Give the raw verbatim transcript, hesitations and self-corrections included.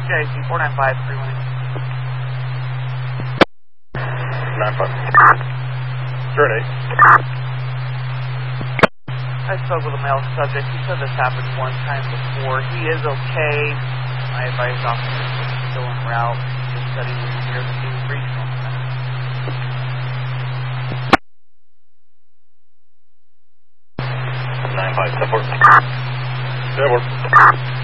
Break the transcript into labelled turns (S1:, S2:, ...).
S1: J I C four nine five three one eight.
S2: nine five. Serenade.
S1: I spoke with a male subject. He said this happened one time before. He is okay. I advised officers that he's still en route. He just said he was near the new regional center.
S2: nine five, step forward. Step forward.